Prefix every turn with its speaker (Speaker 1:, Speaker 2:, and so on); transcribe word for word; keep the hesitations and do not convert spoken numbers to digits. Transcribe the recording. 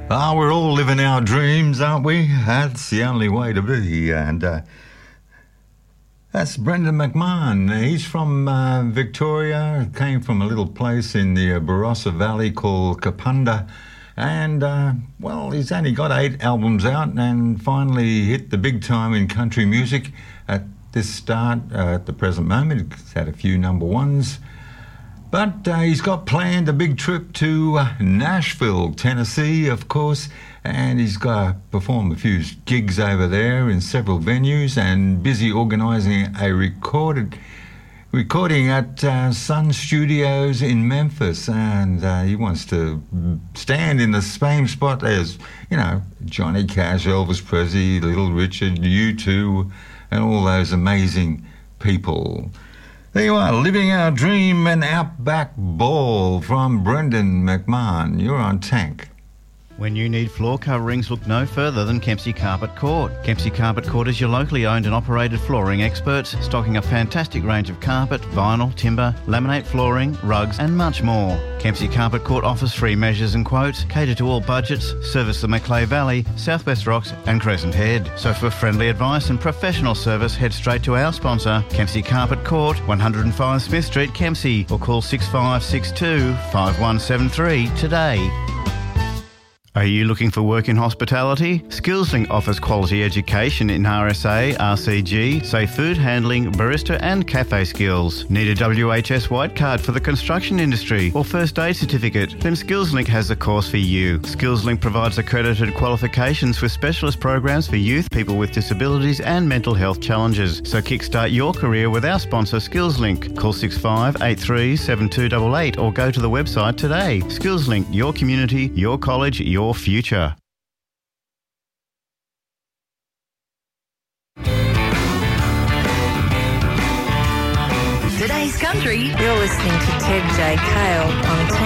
Speaker 1: Ah, we're all living our dreams, aren't we? That's the only way to be. And uh, that's Brendan McMahon. He's from uh, Victoria, came from a little place in the uh, Barossa Valley called Kapunda. And, uh, well, he's only got eight albums out and finally hit the big time in country music at this start, uh, at the present moment. He's had a few number ones. But uh, he's got planned a big trip to uh, Nashville, Tennessee, of course, and he's got to perform a few gigs over there in several venues and busy organising a recorded recording at uh, Sun Studios in Memphis. And uh, he wants to stand in the same spot as, you know, Johnny Cash, Elvis Presley, Little Richard, U two, and all those amazing people. There you are, living our dream, an outback ball from Brendan McMahon. You're on Tank.
Speaker 2: When you need floor coverings, look no further than Kempsey Carpet Court. Kempsey Carpet Court is your locally owned and operated flooring experts, stocking a fantastic range of carpet, vinyl, timber, laminate flooring, rugs and much more. Kempsey Carpet Court offers free measures and quotes, cater to all budgets, service the Macleay Valley, Southwest Rocks and Crescent Head. So for friendly advice and professional service, head straight to our sponsor, Kempsey Carpet Court, one oh five Smith Street, Kempsey, or call six five six two, five one seven three today. Are you looking for work in hospitality? SkillsLink offers quality education in R S A, R C G, safe food handling, barista and cafe skills. Need a W H S white card for the construction industry or first aid certificate? Then SkillsLink has the course for you. SkillsLink provides accredited qualifications with specialist programs for youth, people with disabilities and mental health challenges. So kickstart your career with our sponsor SkillsLink. Call six five eight three seven two eight eight or go to the website today. SkillsLink, your community, your college, your future.
Speaker 3: Today's Country. You're listening to Ted J. Cale on